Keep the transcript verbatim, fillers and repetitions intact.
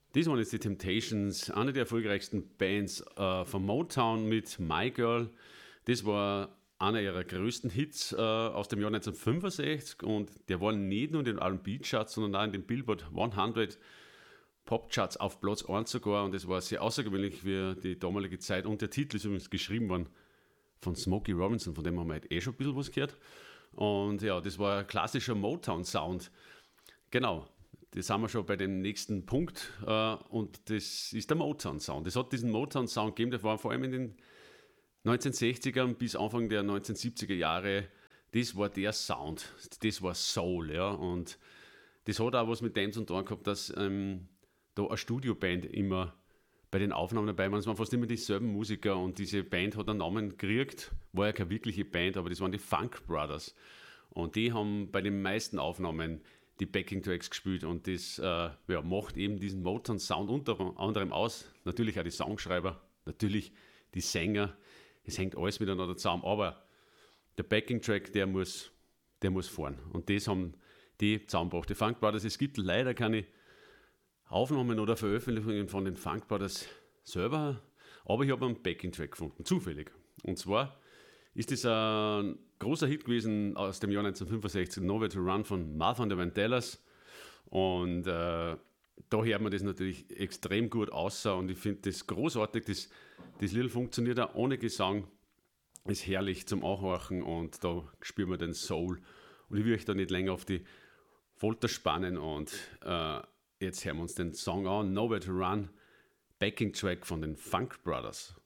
Das waren jetzt die Temptations, eine der erfolgreichsten Bands äh, von Motown mit My Girl. Das war einer ihrer größten Hits äh, aus dem Jahr neunzehnhundertfünfundsechzig und der war nicht nur in den R und B-Charts, sondern auch in den Billboard hundert Pop-Charts auf Platz eins sogar und das war sehr außergewöhnlich für die damalige Zeit und der Titel ist übrigens geschrieben worden von Smokey Robinson, von dem haben wir halt eh schon ein bisschen was gehört und ja, das war ein klassischer Motown-Sound. Genau. Das sind wir schon bei dem nächsten Punkt äh, und das ist der Motown-Sound. Es hat diesen Motown-Sound gegeben, der war vor allem in den neunzehnhundertsechzigern bis Anfang der neunzehnhundertsiebziger Jahre, das war der Sound, das war Soul, ja, und das hat auch was mit dem zu tun gehabt, dass ähm, da eine Studioband immer bei den Aufnahmen dabei war. Es waren fast immer dieselben Musiker und diese Band hat einen Namen gekriegt, war ja keine wirkliche Band, aber das waren die Funk Brothers und die haben bei den meisten Aufnahmen die Backing-Tracks gespielt und das äh, ja, macht eben diesen Motown-Sound unter anderem aus. Natürlich auch die Songschreiber, natürlich die Sänger, es hängt alles miteinander zusammen, aber der Backing-Track, der muss, der muss fahren und das haben die zusammengebracht. Die Funk Brothers, es gibt leider keine Aufnahmen oder Veröffentlichungen von den Funk Brothers selber, aber ich habe einen Backing-Track gefunden, zufällig. Und zwar ist das ein großer Hit gewesen aus dem Jahr neunzehnhundertfünfundsechzig, Nowhere to Run von Martha and the Vandellas. Und äh, da hört man das natürlich extrem gut aus und ich finde das großartig. Das, das Lied funktioniert auch ohne Gesang, ist herrlich zum Anhorchen und da spüren wir den Soul. Und ich will euch da nicht länger auf die Folter spannen und äh, jetzt hören wir uns den Song an, Nowhere to Run, Backing Track von den Funk Brothers.